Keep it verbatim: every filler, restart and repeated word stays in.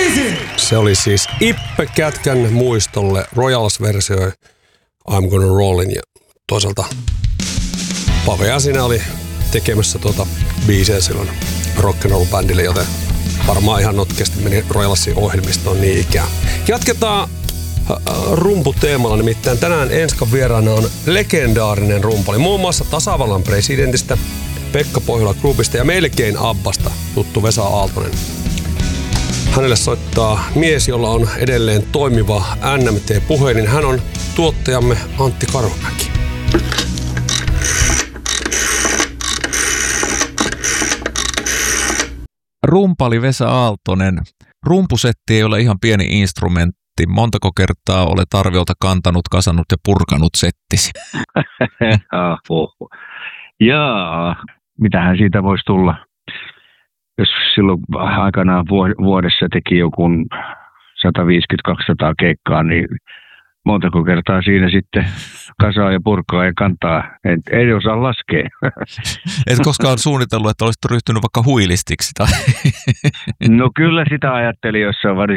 Se oli siis Ippe Kätkän muistolle Royals-versio I'm Gonna Rollin ja toisaalta Pave Asina oli tekemässä tuota biisiä silloin rock'n'roll-bändille, joten varmaan ihan notkeasti meni Royalsin ohjelmistoon niin ikään. Jatketaan rumputeemalla, nimittäin tänään Enskan vieraana on legendaarinen rumpali, muun muassa tasavallan presidentistä, Pekka Pohjola Groupista ja melkein Abbasta tuttu Vesa Aaltonen. Hänelle soittaa mies, jolla on edelleen toimiva N M T-puhelin. Hän on tuottajamme Antti Karhumäki. Rumpali Vesa Aaltonen. Rumpusetti ei ole ihan pieni instrumentti. Montako kertaa olet arviolta kantanut, kasannut ja purkanut settisi? Jaa, mitähän siitä voisi tulla? Jos silloin aikanaan vuodessa teki joku sata viisikymmentä kaksisataa keikkaa, niin montako kertaa siinä sitten kasaa ja purkaa ja kantaa. En, ei osaa laskea. Et koskaan suunnitellut, että olisit ryhtynyt vaikka huilistiksi? Tai? No kyllä sitä ajattelin jossain